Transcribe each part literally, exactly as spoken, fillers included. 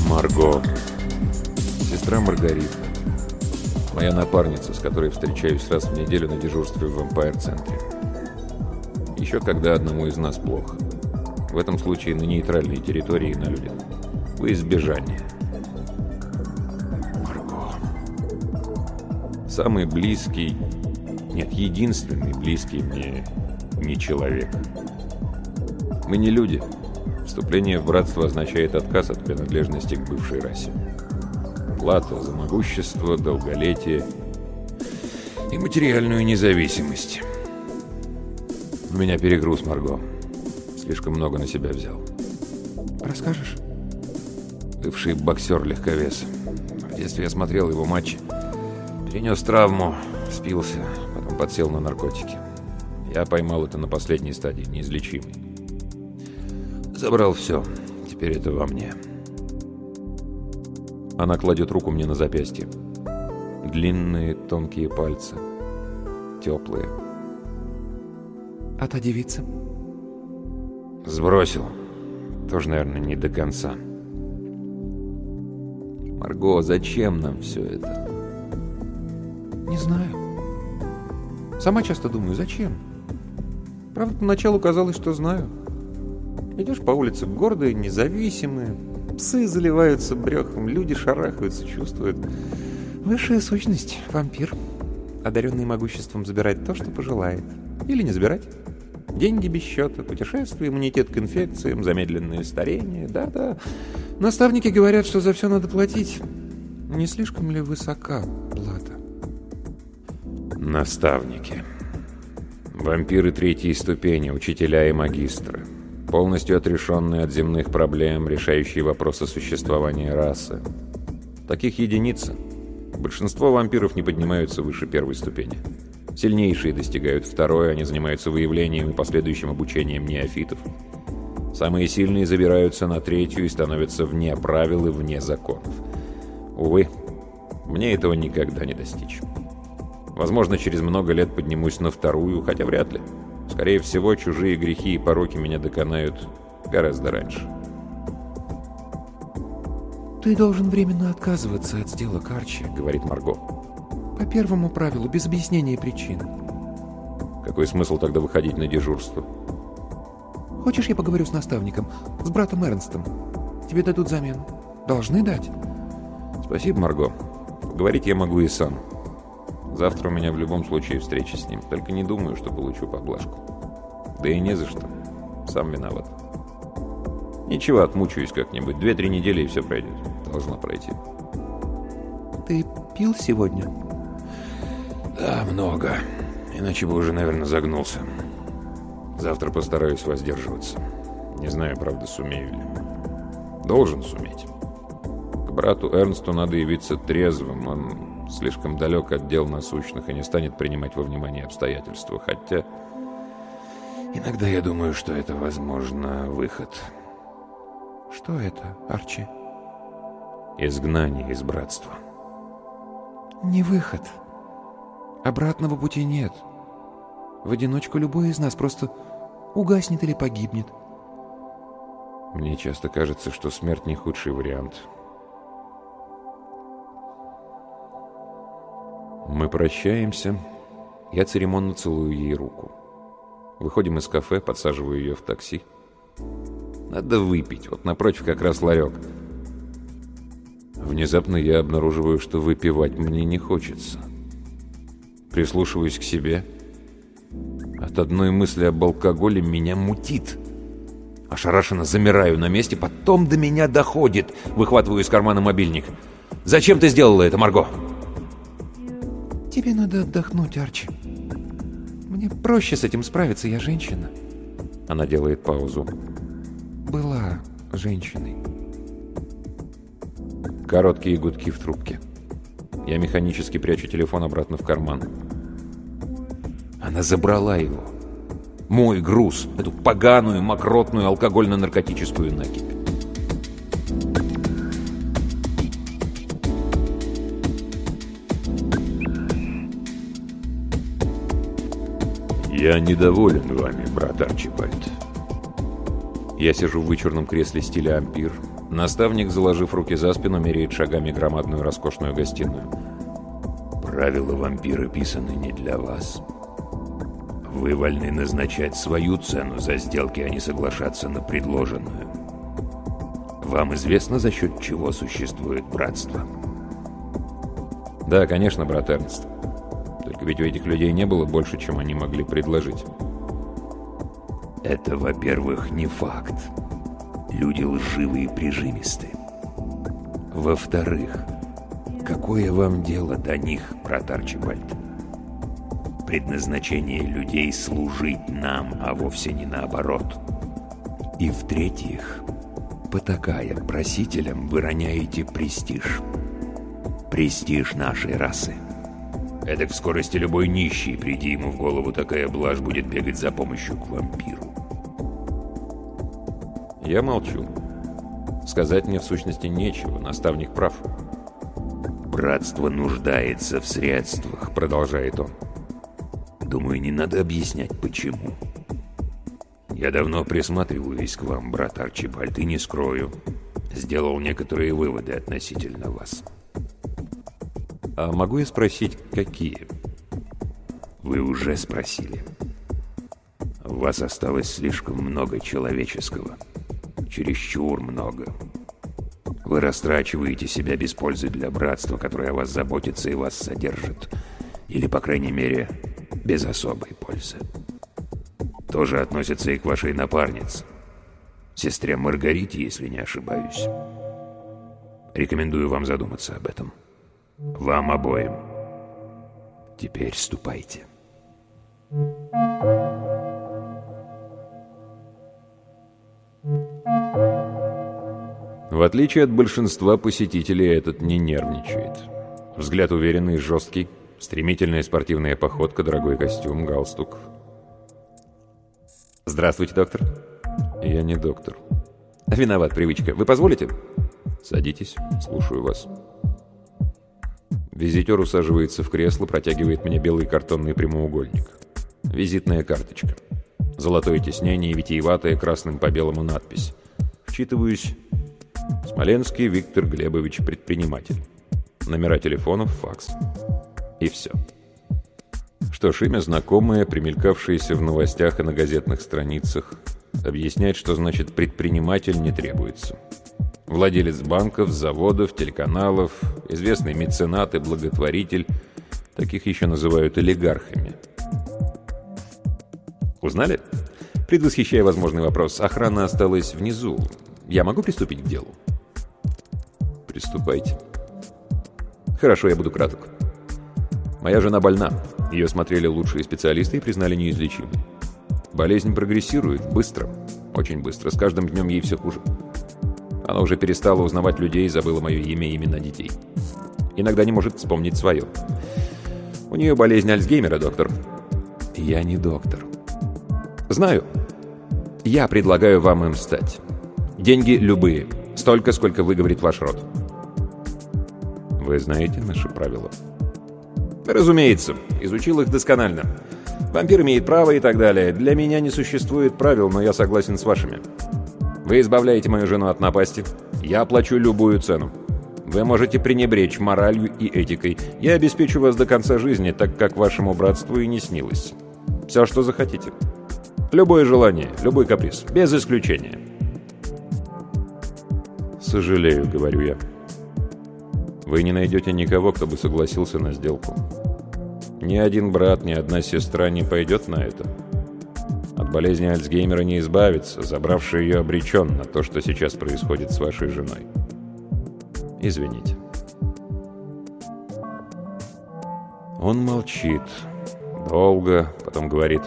Марго. Сестра Маргарита. Моя напарница, с которой встречаюсь раз в неделю на дежурстве в Эмпайр-центре. Еще когда одному из нас плохо. В этом случае на нейтральной территории на людях. Во избежание. Марго. Самый близкий, нет, единственный близкий мне не человек. Мы не люди. Вступление в братство означает отказ от принадлежности к бывшей расе. Плата за могущество, долголетие и материальную независимость. У меня перегруз, Марго. Слишком много на себя взял. Расскажешь? Бывший боксер-легковес. В детстве я смотрел его матчи. Перенес травму, спился, потом подсел на наркотики. Я поймал это на последней стадии, неизлечимый. Забрал все. Теперь это во мне. Она кладет руку мне на запястье. Длинные, тонкие пальцы. Теплые. А та девица? Сбросил. Тоже, наверное, не до конца. Марго, зачем нам все это? Не знаю. Сама часто думаю, зачем? Правда, поначалу казалось, что знаю. Идешь по улице гордые, независимые. Псы заливаются брехом, люди шарахаются, чувствуют. Высшая сущность — вампир, одаренный могуществом забирать то, что пожелает. Или не забирать. Деньги без счета, путешествия, иммунитет к инфекциям, замедленное старение. Да-да. Наставники говорят, что за все надо платить. Не слишком ли высока плата? Наставники. Вампиры третьей ступени, учителя и магистры. Полностью отрешенные от земных проблем, решающие вопросы существования расы. Таких единицы. Большинство вампиров не поднимаются выше первой ступени. Сильнейшие достигают второй, они занимаются выявлением и последующим обучением неофитов. Самые сильные забираются на третью и становятся вне правил и вне законов. Увы, мне этого никогда не достичь. Возможно, через много лет поднимусь на вторую, хотя вряд ли. Скорее всего, чужие грехи и пороки меня доконают гораздо раньше. «Ты должен временно отказываться от сделок, Арчи», — говорит Марго. «По первому правилу, без объяснения причин». Какой смысл тогда выходить на дежурство? «Хочешь, я поговорю с наставником, с братом Эрнстом? Тебе дадут замену. Должны дать». «Спасибо, Марго. Говорить я могу и сам. Завтра у меня в любом случае встреча с ним. Только не думаю, что получу поблажку. Да и не за что. Сам виноват. Ничего, отмучаюсь как-нибудь. Две-три недели и все пройдет. Должно пройти». «Ты пил сегодня?» «Да, много. Иначе бы уже, наверное, загнулся. Завтра постараюсь воздерживаться. Не знаю, правда, сумею ли. Должен суметь. К брату Эрнсту надо явиться трезвым. Он слишком далек от дел насущных и не станет принимать во внимание обстоятельства. Хотя иногда я думаю, что это, возможно, выход». «Что это, Арчи?» «Изгнание из братства». «Не выход. Обратного пути нет. В одиночку любой из нас просто угаснет или погибнет». Мне часто кажется, что смерть не худший вариант. Мы прощаемся. Я церемонно целую ей руку. Выходим из кафе, подсаживаю ее в такси. Надо выпить. Вот напротив как раз ларек. Внезапно я обнаруживаю, что выпивать мне не хочется. Прислушиваюсь к себе. От одной мысли об алкоголе меня мутит. Ошарашенно замираю на месте, потом до меня доходит. Выхватываю из кармана мобильник. «Зачем ты сделала это, Марго?» «Тебе надо отдохнуть, Арчи. Мне проще с этим справиться, я женщина». Она делает паузу. «Была женщиной». Короткие гудки в трубке. Я механически прячу телефон обратно в карман. Она забрала его. Мой груз. Эту поганую, мокротную, алкогольно-наркотическую накипь. Я недоволен вами, брат Арчибальд. Я сижу в вычурном кресле стиля ампир. Наставник, заложив руки за спину, меряет шагами громадную роскошную гостиную. «Правила вампира писаны не для вас. Вы вольны назначать свою цену за сделки, а не соглашаться на предложенную. Вам известно, за счет чего существует братство?» «Да, конечно, брат Эрнст. Только ведь у этих людей не было больше, чем они могли предложить». «Это, во-первых, не факт. Люди лживые и прижимисты. Во-вторых, какое вам дело до них, брат Арчибальд? Предназначение людей — служить нам, а вовсе не наоборот. И в-третьих, потакая просителям, вы роняете престиж. Престиж нашей расы. Эдак в скорости любой нищий, приди ему в голову такая блажь, будет бегать за помощью к вампиру». Я молчу. Сказать мне в сущности нечего, наставник прав. «Братство нуждается в средствах», — продолжает он. «Думаю, не надо объяснять, почему. Я давно присматриваюсь к вам, брат Арчибальд, и не скрою, сделал некоторые выводы относительно вас». «А могу я спросить, какие?» «Вы уже спросили. У вас осталось слишком много человеческого. Чересчур много. Вы растрачиваете себя без пользы для братства, которое о вас заботится и вас содержит. Или, по крайней мере, без особой пользы. То же относится и к вашей напарнице, сестре Маргарите, если не ошибаюсь. Рекомендую вам задуматься об этом. Вам обоим. Теперь ступайте». В отличие от большинства посетителей, этот не нервничает. Взгляд уверенный и жесткий, стремительная спортивная походка, дорогой костюм, галстук. «Здравствуйте, доктор». «Я не доктор». «Виноват, привычка. Вы позволите?» «Садитесь, слушаю вас». Визитер усаживается в кресло, протягивает мне белый картонный прямоугольник. Визитная карточка. Золотое тиснение и витиеватая красным по белому надпись. Вчитываюсь. Смоленский Виктор Глебович, предприниматель. Номера телефонов, факс. И все. Что ж, имя знакомое, примелькавшееся в новостях и на газетных страницах. Объяснять, что значит «предприниматель», не требуется. Владелец банков, заводов, телеканалов, известный меценат и благотворитель. Таких еще называют олигархами. Узнали? Предвосхищая возможный вопрос, охрана осталась внизу. Я могу приступить к делу? Приступайте. Хорошо, я буду краток. Моя жена больна. Ее смотрели лучшие специалисты и признали неизлечимой. Болезнь прогрессирует быстро, очень быстро. С каждым днем ей все хуже. Она уже перестала узнавать людей и забыла мое имя и имена детей. Иногда не может вспомнить свое. У нее болезнь Альцгеймера, доктор. Я не доктор. Знаю. Я предлагаю вам им стать. Деньги любые. Столько, сколько выговорит ваш род. Вы знаете наши правила? Разумеется. Изучил их досконально. Вампир имеет право и так далее. Для меня не существует правил, но я согласен с вашими. Вы избавляете мою жену от напасти. Я оплачу любую цену. Вы можете пренебречь моралью и этикой. Я обеспечу вас до конца жизни, так как вашему братству и не снилось. Все, что захотите. Любое желание, любой каприз. Без исключения. «Сожалею», — говорю я. «Вы не найдете никого, кто бы согласился на сделку. Ни один брат, ни одна сестра не пойдет на это. От болезни Альцгеймера не избавиться, забравший ее обречен на то, что сейчас происходит с вашей женой. Извините». Он молчит. Долго, потом говорит: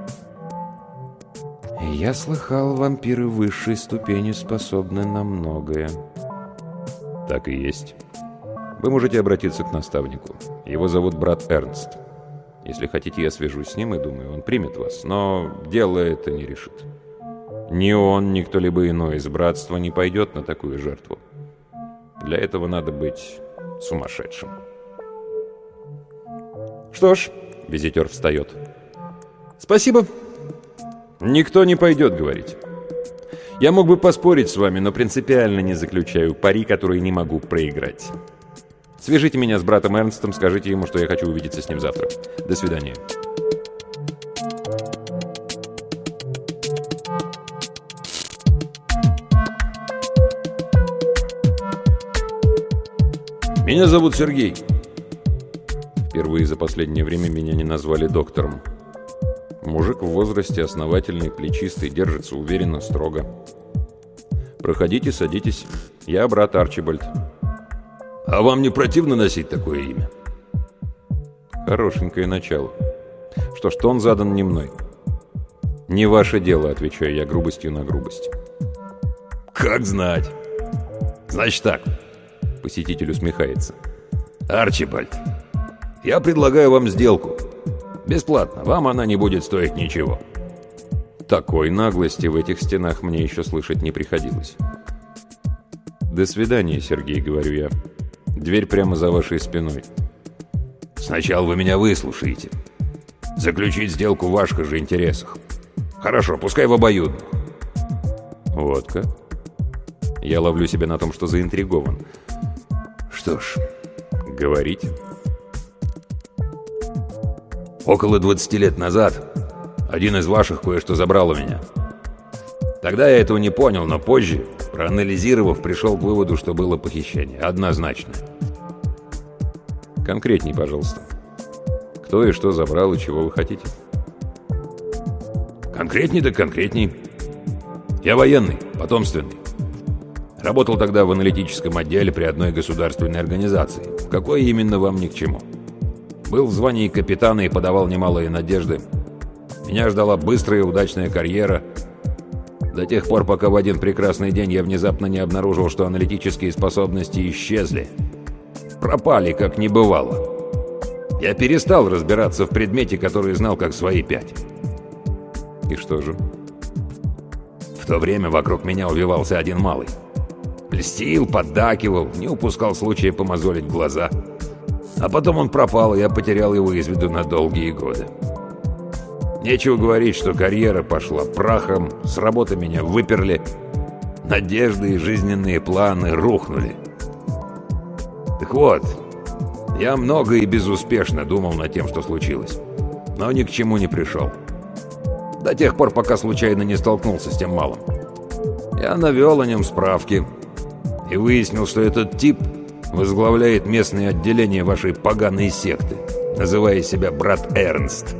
«Я слыхал, вампиры высшей ступени способны на многое». Так и есть. Вы можете обратиться к наставнику. Его зовут брат Эрнст. Если хотите, я свяжусь с ним и думаю, он примет вас. Но дело это не решит. Ни он, ни кто-либо иной из братства не пойдет на такую жертву. Для этого надо быть сумасшедшим. «Что ж», — визитер встает. «Спасибо. Никто не пойдет, говорить. Я мог бы поспорить с вами, но принципиально не заключаю пари, которые не могу проиграть. Свяжите меня с братом Эрнстом, скажите ему, что я хочу увидеться с ним завтра. До свидания. Меня зовут Сергей. Впервые за последнее время меня не назвали доктором. Мужик в возрасте, основательный, плечистый, держится уверенно, строго. Проходите, садитесь. Я брат Арчибальд. А вам не противно носить такое имя? Хорошенькое начало. Что ж, тон задан не мной. Не ваше дело, отвечаю я грубостью на грубость. Как знать. Значит так. Посетитель усмехается. Арчибальд, я предлагаю вам сделку. Бесплатно, вам она не будет стоить ничего. Такой наглости в этих стенах мне еще слышать не приходилось. До свидания, Сергей, говорю я. Дверь прямо за вашей спиной. Сначала вы меня выслушаете. Заключить сделку в ваших же интересах. Хорошо, пускай в обоюдных. Вот как? Я ловлю себя на том, что заинтригован. Что ж, говорите. Около двадцати лет назад один из ваших кое-что забрал у меня. Тогда я этого не понял, но позже, проанализировав, пришел к выводу, что было похищение. Однозначно. Конкретней, пожалуйста. Кто и что забрал, и чего вы хотите? Конкретней да конкретней. Я военный, потомственный. Работал тогда в аналитическом отделе при одной государственной организации. Какой именно вам ни к чему. Был в звании капитана и подавал немалые надежды. Меня ждала быстрая и удачная карьера. До тех пор, пока в один прекрасный день я внезапно не обнаружил, что аналитические способности исчезли. Пропали, как не бывало. Я перестал разбираться в предмете, который знал как свои пять. И что же? В то время вокруг меня увивался один малый. Льстил, поддакивал, не упускал случая помозолить глаза. А потом он пропал, и я потерял его из виду на долгие годы. Нечего говорить, что карьера пошла прахом, с работы меня выперли, надежды и жизненные планы рухнули. Так вот, я много и безуспешно думал над тем, что случилось, но ни к чему не пришел. До тех пор, пока случайно не столкнулся с тем малым. Я навел о нем справки и выяснил, что этот тип возглавляет местное отделение вашей поганой секты, называя себя брат Эрнст.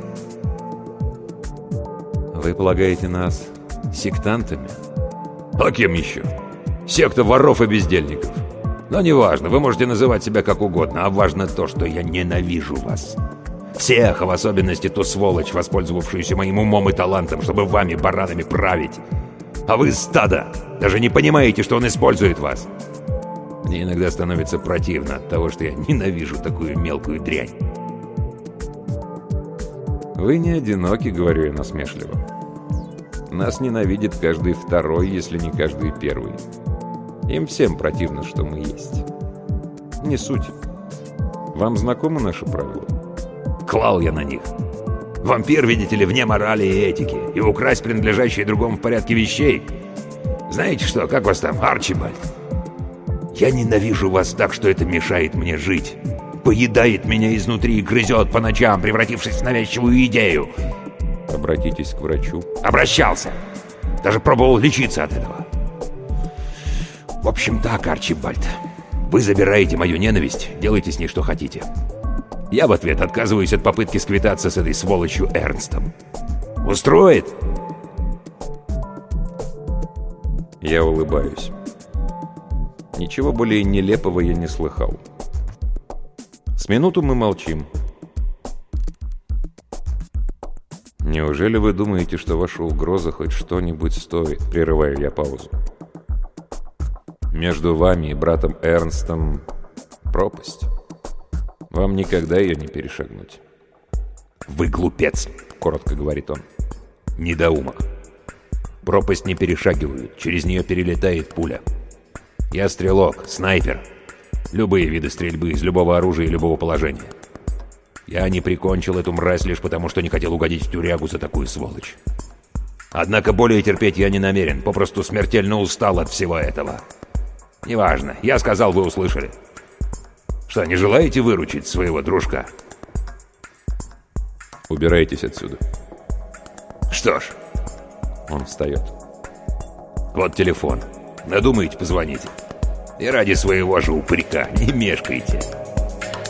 Вы полагаете нас сектантами? А кем еще? Секта воров и бездельников. Но неважно, вы можете называть себя как угодно, а важно то, что я ненавижу вас. Всех, а в особенности ту сволочь, воспользовавшуюся моим умом и талантом, чтобы вами, баранами, править. А вы стадо, даже не понимаете, что он использует вас. Мне иногда становится противно от того, что я ненавижу такую мелкую дрянь. Вы не одиноки, говорю я насмешливо. Нас ненавидит каждый второй, если не каждый первый. Им всем противно, что мы есть. Не суть. Вам знакомы наши правила? Клал я на них. Вампир, видите ли, вне морали и этики. И украсть принадлежащие другому в порядке вещей. Знаете что, как вас там, Арчибальд? Я ненавижу вас так, что это мешает мне жить. Поедает меня изнутри и грызет по ночам, превратившись в навязчивую идею. Обратитесь к врачу. Обращался. Даже пробовал лечиться от этого. В общем так, Арчибальд. Вы забираете мою ненависть, делайте с ней что хотите. Я в ответ отказываюсь от попытки сквитаться с этой сволочью Эрнстом. Устроит? Я улыбаюсь. Ничего более нелепого я не слыхал. С минуту мы молчим. Неужели вы думаете, что ваша угроза хоть что-нибудь стоит? Прерываю я паузу. Между вами и братом Эрнстом пропасть. Вам никогда ее не перешагнуть. «Вы глупец», — коротко говорит он. «Недоумок. Пропасть не перешагивают, через нее перелетает пуля. Я стрелок, снайпер. Любые виды стрельбы из любого оружия и любого положения. Я не прикончил эту мразь лишь потому, что не хотел угодить в тюрягу за такую сволочь. Однако более терпеть я не намерен, попросту смертельно устал от всего этого. Неважно, я сказал, вы услышали. Что, не желаете выручить своего дружка? Убирайтесь отсюда. Что ж. Он встает. Вот телефон. Надумаете, позвоните. И ради своего же упырька не мешкайте.